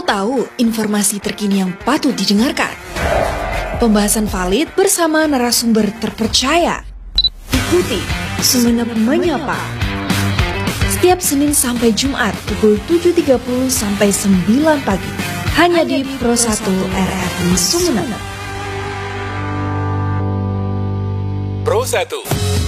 tahu informasi terkini yang patut didengarkan? Pembahasan valid bersama narasumber terpercaya. Ikuti Sumeneb Menyapa. Setiap Senin sampai Jumat pukul 7.30 sampai 9 pagi. Hanya di Pro 1 RRI Sumeneb. Pro 1